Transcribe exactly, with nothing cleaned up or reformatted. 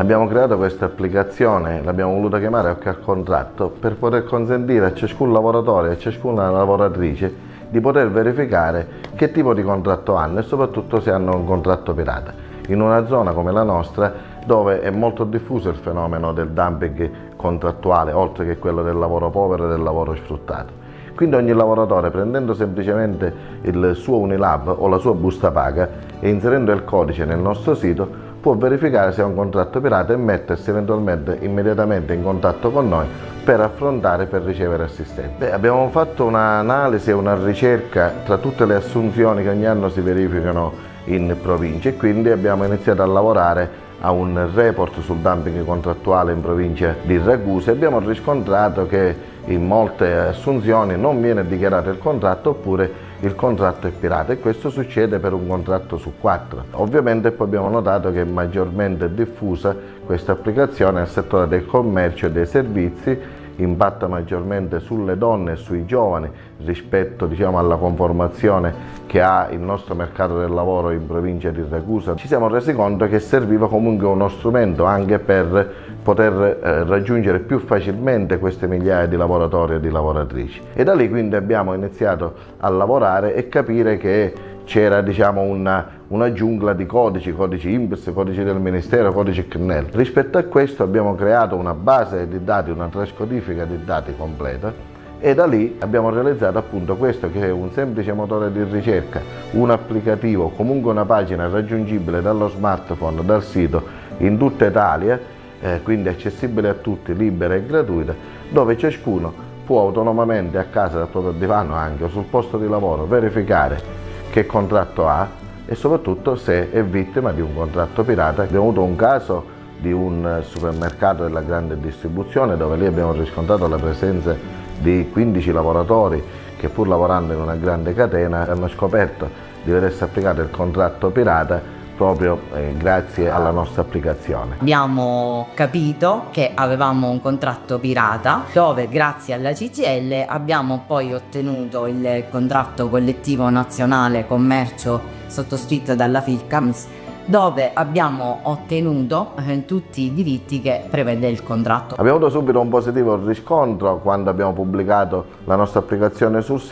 Abbiamo creato questa applicazione, l'abbiamo voluta chiamare Occhio al Contratto, per poter consentire a ciascun lavoratore e a ciascuna lavoratrice di poter verificare che tipo di contratto hanno e soprattutto se hanno un contratto pirata. In una zona come la nostra, dove è molto diffuso il fenomeno del dumping contrattuale, oltre che quello del lavoro povero e del lavoro sfruttato. Quindi ogni lavoratore, prendendo semplicemente il suo Unilab o la sua busta paga e inserendo il codice nel nostro sito, può verificare se ha un contratto pirata e mettersi eventualmente immediatamente in contatto con noi per affrontare, per ricevere assistenza. Beh, abbiamo fatto un'analisi e una ricerca tra tutte le assunzioni che ogni anno si verificano in provincia e quindi abbiamo iniziato a lavorare a un report sul dumping contrattuale in provincia di Ragusa e abbiamo riscontrato che in molte assunzioni non viene dichiarato il contratto oppure il contratto è pirata e questo succede per un contratto su quattro. Ovviamente poi abbiamo notato che è maggiormente diffusa questa applicazione nel settore del commercio e dei servizi, impatta maggiormente sulle donne e sui giovani rispetto, diciamo, alla conformazione che ha il nostro mercato del lavoro in provincia di Ragusa. Ci siamo resi conto che serviva comunque uno strumento anche per poter eh, raggiungere più facilmente queste migliaia di lavoratori e di lavoratrici. E da lì quindi abbiamo iniziato a lavorare e capire che c'era, diciamo, una, una giungla di codici, codici I N P S, codici del Ministero, codici C N E L. Rispetto a questo abbiamo creato una base di dati, una trascodifica di dati completa e da lì abbiamo realizzato appunto questo, che è un semplice motore di ricerca, un applicativo, comunque una pagina raggiungibile dallo smartphone, dal sito in tutta Italia, eh, quindi accessibile a tutti, libera e gratuita, dove ciascuno può autonomamente a casa dal proprio divano anche o sul posto di lavoro verificare che contratto ha e soprattutto se è vittima di un contratto pirata. Abbiamo avuto un caso di un supermercato della grande distribuzione dove lì abbiamo riscontrato la presenza di quindici lavoratori che, pur lavorando in una grande catena, hanno scoperto di vedersi applicato il contratto pirata proprio eh, grazie alla nostra applicazione. Abbiamo capito che avevamo un contratto pirata dove grazie alla C G I L abbiamo poi ottenuto il contratto collettivo nazionale commercio sottoscritto dalla Filcams, dove abbiamo ottenuto eh, tutti i diritti che prevede il contratto. Abbiamo avuto subito un positivo riscontro quando abbiamo pubblicato la nostra applicazione sul sito.